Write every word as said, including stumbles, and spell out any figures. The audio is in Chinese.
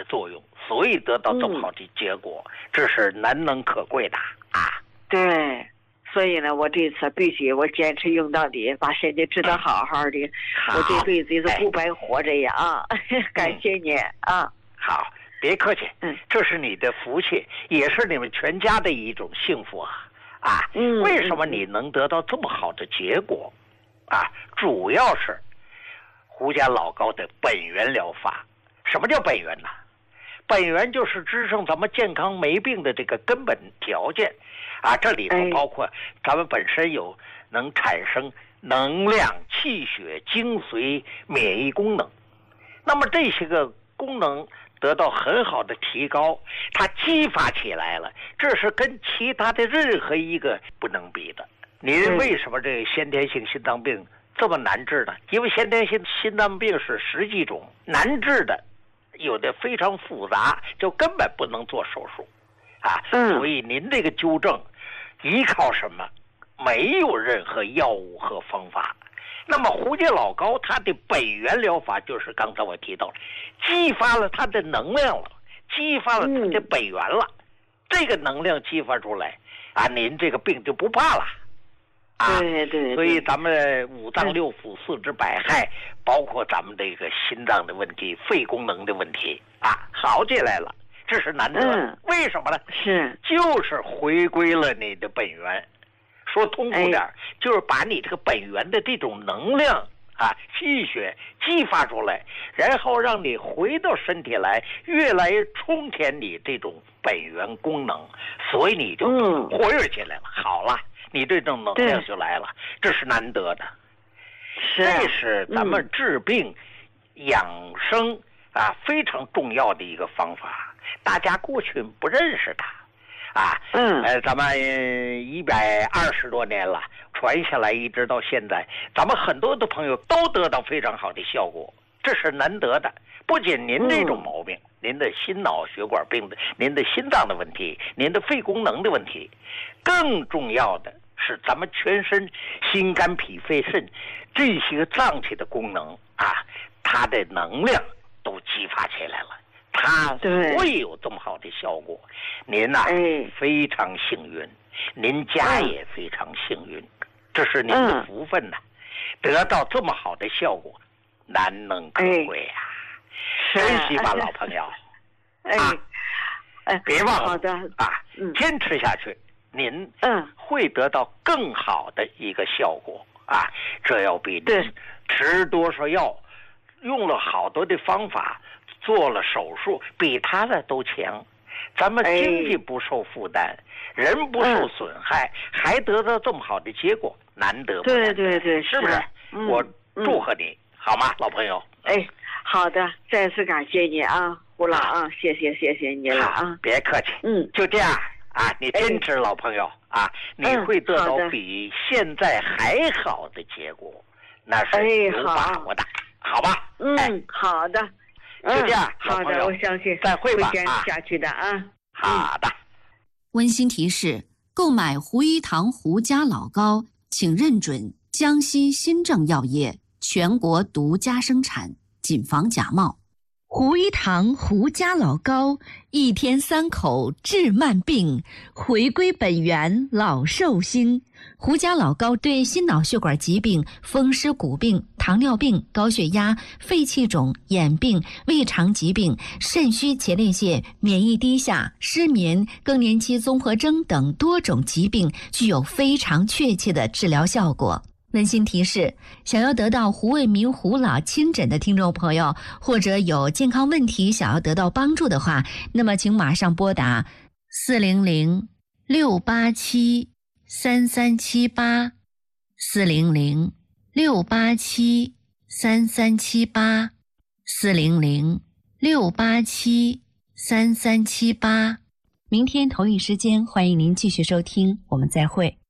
作用，所以得到这么好的结果，嗯、这是难能可贵的啊。 对。所以呢，我这次必须我坚持用到底，把身体治得好好的，我这辈子也是不白活着呀啊！哎、感谢你啊！ 好，别客气， 嗯， 这是你的福气，也是你们全家的一种幸福啊！啊， 嗯， 为什么你能得到这么好的结果？啊，主要是胡家老高的本源疗法。什么叫本源呢？本源就是支撑咱们健康没病的这个根本条件。啊，这里头包括咱们本身有能产生能量、气血、精髓、免疫功能，那么这些个功能得到很好的提高，它激发起来了，这是跟其他的任何一个不能比的。您为什么这先天性心脏病这么难治呢？因为先天性心脏病是十几种，难治的有的非常复杂，就根本不能做手术。啊，所以您这个纠正依靠什么？没有任何药物和方法。那么胡家老高他的本源疗法就是刚才我提到了，激发了他的能量了，激发了他的本源了。嗯、这个能量激发出来啊，您这个病就不怕了。啊， 对 对, 对。 所以咱们五脏六腑、四肢百骸，嗯、包括咱们这个心脏的问题、肺功能的问题啊，好起来了。这是难得的，嗯、为什么呢？ 是， 就是回归了你的本源。说通俗点，哎、就是把你这个本源的这种能量啊、气血激发出来，然后让你回到身体来，越来越充填你这种本源功能，所以你就活跃起来了。嗯、好了，你这种能量就来了，这是难得的。 是， 这是咱们治病、嗯、养生啊非常重要的一个方法。大家过去不认识它，啊， 嗯， 呃，咱们一百二十多年了，传下来一直到现在，咱们很多的朋友都得到非常好的效果，这是难得的。不仅您这种毛病，嗯、您的心脑血管病的，您的心脏的问题，您的肺功能的问题，更重要的是咱们全身心肝脾肺肾这些脏器的功能啊，它的能量都激发起来了。它会有这么好的效果，您呐、啊哎、非常幸运，您家也非常幸运，嗯、这是您的福分呐、啊，嗯、得到这么好的效果，难能可贵呀、啊！珍惜吧，老朋友， 哎， 啊， 哎， 别忘了好的啊， 嗯、 坚持下去，您嗯会得到更好的一个效果啊！这要比您吃多少药，用了好多的方法。做了手术比他的都强，咱们经济不受负担，哎、人不受损害，嗯、还得到这么好的结果，难得不难得？ 对对对， 是不是？ 嗯、 我祝贺你，嗯、好吗，老朋友？ 哎，好的，再次感谢你啊，胡老啊，谢谢谢谢你了啊， 别客气， 嗯， 就这样啊，你坚持，老朋友、哎、啊，你会得到比现在还好的结果，那是有把握的， 哎、 好, 好吧？ 嗯，哎、好的。 就这样， 嗯、好的，我相信再会吧， 会坚持下去的啊。 好的。 温馨提示：购买胡一堂胡家老高，请认准江西新政药业全国独家生产，谨防假冒。胡一堂胡家老高，一天三口治慢病，回归本源老寿星。胡家老高对心脑血管疾病、风湿骨病、糖尿病、高血压、肺气肿、眼病、胃肠疾病、肾虚前列腺、免疫低下、失眠、更年期综合征等多种疾病具有非常确切的治疗效果。温馨提示：想要得到胡卫民胡老亲诊的听众朋友，或者有健康问题想要得到帮助的话，那么请马上拨打四零零六八七三三七八四零零六八七三三七八四零零六八七三三七八。明天同一时间，欢迎您继续收听，我们再会。